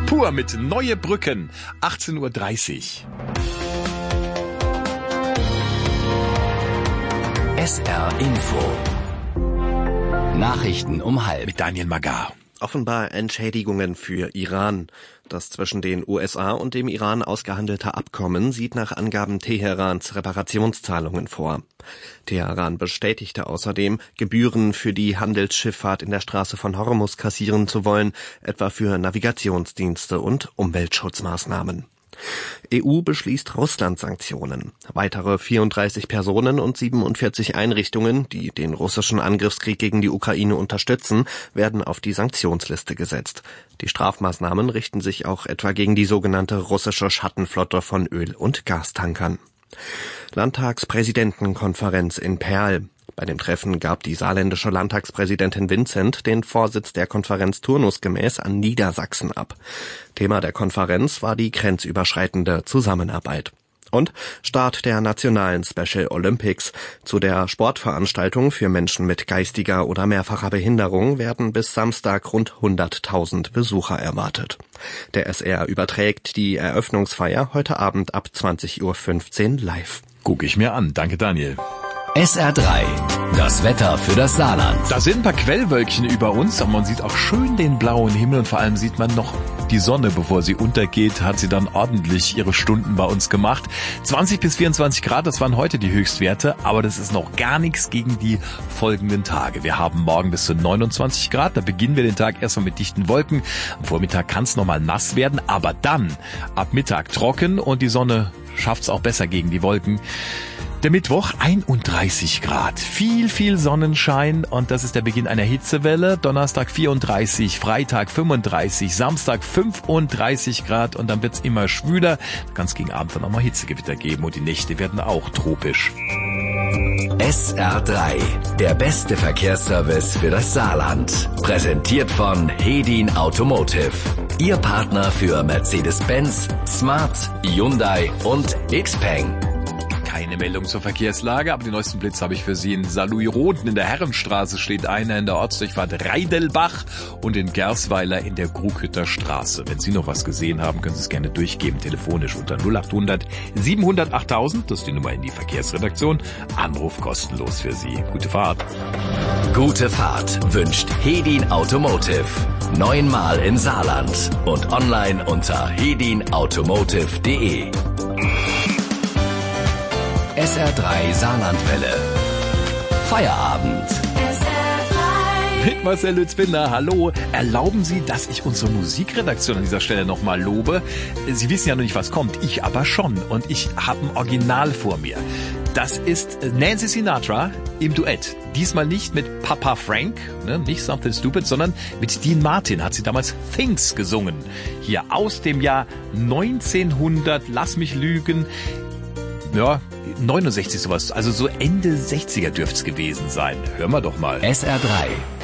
Pur mit Neue Brücken, 18:30 Uhr. SR Info. Nachrichten um 12:30. Mit Daniel Magar. Offenbar Entschädigungen für Iran. Das zwischen den USA und dem Iran ausgehandelte Abkommen sieht nach Angaben Teherans Reparationszahlungen vor. Teheran bestätigte außerdem, Gebühren für die Handelsschifffahrt in der Straße von Hormuz kassieren zu wollen, etwa für Navigationsdienste und Umweltschutzmaßnahmen. EU beschließt Russland-Sanktionen. Weitere 34 Personen und 47 Einrichtungen, die den russischen Angriffskrieg gegen die Ukraine unterstützen, werden auf die Sanktionsliste gesetzt. Die Strafmaßnahmen richten sich auch etwa gegen die sogenannte russische Schattenflotte von Öl- und Gastankern. Landtagspräsidentenkonferenz in Perl. Bei dem Treffen gab die saarländische Landtagspräsidentin Vincent den Vorsitz der Konferenz turnusgemäß an Niedersachsen ab. Thema der Konferenz war die grenzüberschreitende Zusammenarbeit. Und Start der nationalen Special Olympics. Zu der Sportveranstaltung für Menschen mit geistiger oder mehrfacher Behinderung werden bis Samstag rund 100.000 Besucher erwartet. Der SR überträgt die Eröffnungsfeier heute Abend ab 20:15 Uhr live. Guck ich mir an. Danke, Daniel. SR3, das Wetter für das Saarland. Da sind ein paar Quellwölkchen über uns, aber man sieht auch schön den blauen Himmel und vor allem sieht man noch die Sonne, bevor sie untergeht, hat sie dann ordentlich ihre Stunden bei uns gemacht. 20 bis 24 Grad, das waren heute die Höchstwerte, aber das ist noch gar nichts gegen die folgenden Tage. Wir haben morgen bis zu 29 Grad, da beginnen wir den Tag erstmal mit dichten Wolken. Am Vormittag kann es nochmal nass werden, aber dann ab Mittag trocken und die Sonne schafft es auch besser gegen die Wolken. Der Mittwoch 31 Grad, viel Sonnenschein und das ist der Beginn einer Hitzewelle. Donnerstag 34, Freitag 35, Samstag 35 Grad und dann wird's immer schwüler. Ganz gegen Abend dann auch mal Hitzegewitter geben und die Nächte werden auch tropisch. SR3, der beste Verkehrsservice für das Saarland. Präsentiert von Hedin Automotive. Ihr Partner für Mercedes-Benz, Smart, Hyundai und Xpeng. Keine Meldung zur Verkehrslage, aber die neuesten Blitz habe ich für Sie. In Saarlouis-Roden in der Herrenstraße steht einer in der Ortsdurchfahrt Reidelbach und in Gersweiler in der Krughuetter Straße. Wenn Sie noch was gesehen haben, können Sie es gerne durchgeben, telefonisch unter 0800 700 8000. Das ist die Nummer in die Verkehrsredaktion. Anruf kostenlos für Sie. Gute Fahrt. Gute Fahrt wünscht Hedin Automotive. 9-mal im Saarland und online unter hedinautomotive.de. SR3 Saarlandwelle. Feierabend. Mit Marcel Lützbinder, hallo. Erlauben Sie, dass ich unsere Musikredaktion an dieser Stelle nochmal lobe. Sie wissen ja noch nicht, was kommt. Ich aber schon. Und ich habe ein Original vor mir. Das ist Nancy Sinatra im Duett. Diesmal nicht mit Papa Frank, ne, nicht Something Stupid, sondern mit Dean Martin hat sie damals Things gesungen. Hier aus dem Jahr 1900, lass mich lügen, ja, 69 sowas, also so Ende 60er dürft's gewesen sein. Hören wir doch mal. SR3.